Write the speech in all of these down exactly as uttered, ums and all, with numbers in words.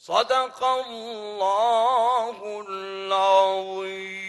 صدق الله العظيم.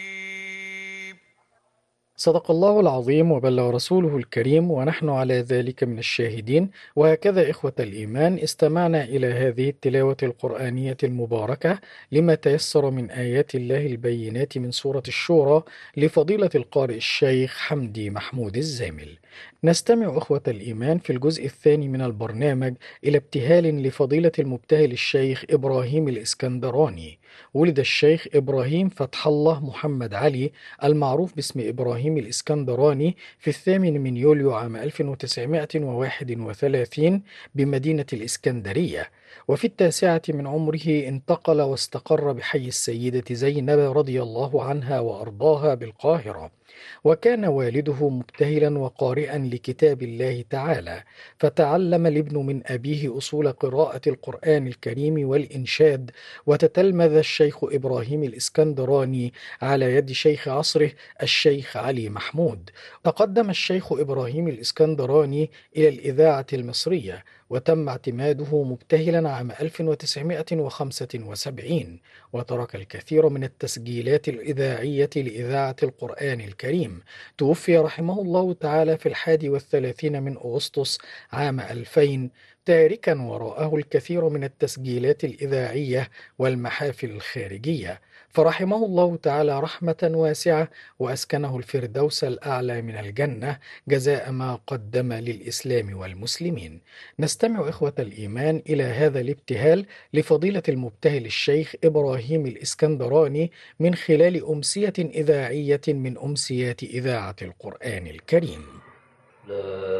صدق الله العظيم وبلغ رسوله الكريم ونحن على ذلك من الشاهدين. وهكذا إخوة الإيمان استمعنا إلى هذه التلاوة القرآنية المباركة لما تيسر من آيات الله البينات من سورة الشورى لفضيلة القارئ الشيخ حمدي محمود الزامل. نستمع إخوة الإيمان في الجزء الثاني من البرنامج إلى ابتهال لفضيلة المبتهل الشيخ إبراهيم الإسكندراني. ولد الشيخ إبراهيم فتح الله محمد علي المعروف باسم إبراهيم الإسكندراني في الثامن من يوليو عام ألف وتسعمائة وواحد وثلاثين بمدينة الإسكندرية. وفي التاسعة من عمره انتقل واستقر بحي السيدة زينب رضي الله عنها وأرضاها بالقاهرة. وكان والده مبتهلا وقارئا لكتاب الله تعالى، فتعلم الابن من أبيه أصول قراءة القرآن الكريم والإنشاد. وتتلمذ الشيخ إبراهيم الإسكندراني على يد شيخ عصره الشيخ علي محمود. تقدم الشيخ إبراهيم الإسكندراني إلى الإذاعة المصرية، وتم اعتماده مبتهلا عام ألف وتسعمائة وخمسة وسبعين. وترك الكثير من التسجيلات الإذاعية لإذاعة القرآن الكريم. توفي رحمه الله تعالى في الحادي والثلاثين من أغسطس عام ألفين، تاركا وراءه الكثير من التسجيلات الإذاعية والمحافل الخارجية. فرحمه الله تعالى رحمة واسعة، وأسكنه الفردوس الأعلى من الجنة جزاء ما قدم للإسلام والمسلمين. نستمع إخوة الإيمان إلى هذا الابتهال لفضيلة المبتهل الشيخ إبراهيم الإسكندراني من خلال أمسية إذاعية من أمسيات إذاعة القرآن الكريم. لا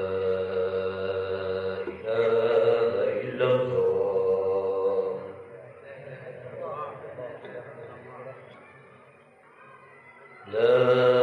إله إلا الله. لا